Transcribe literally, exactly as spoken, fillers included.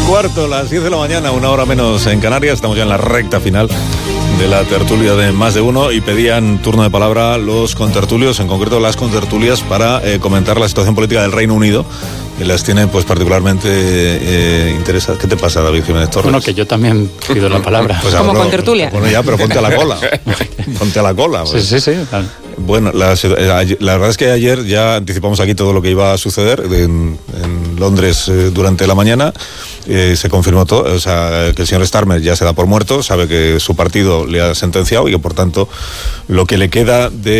cuarto, las diez de la mañana, una hora menos en Canarias. Estamos ya en la recta final de la tertulia de Más de Uno y pedían turno de palabra los contertulios, en concreto las contertulias, para eh, comentar la situación política del Reino Unido, que las tienen pues particularmente eh, interesadas. ¿Qué te pasa, David Jiménez Torres? Bueno, que yo también pido la palabra. Pues como hablo, contertulia. Bueno, ya, pero ponte a la cola. Ponte a la cola. Sí, Pues. sí, sí. Bueno, la, la verdad es que ayer ya anticipamos aquí todo lo que iba a suceder en, en Londres eh, durante la mañana. Eh, se confirmó todo, o sea, que el señor Starmer ya se da por muerto, sabe que su partido le ha sentenciado y que por tanto lo que le queda de